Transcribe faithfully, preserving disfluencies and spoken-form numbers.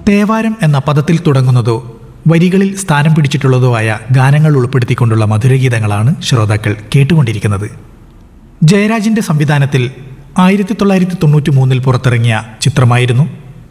തേവാരം എന്ന പദത്തിൽ തുടങ്ങുന്നതോ വരികളിൽ സ്ഥാനം പിടിച്ചിട്ടുള്ളതോ ആയ ഗാനങ്ങൾ ഉൾപ്പെടുത്തിക്കൊണ്ടുള്ള മധുരഗീതങ്ങളാണ് ശ്രോതാക്കൾ കേട്ടുകൊണ്ടിരിക്കുന്നത്. ജയരാജിൻ്റെ സംവിധാനത്തിൽ ആയിരത്തി തൊള്ളായിരത്തി തൊണ്ണൂറ്റി മൂന്നിൽ പുറത്തിറങ്ങിയ ചിത്രമായിരുന്നു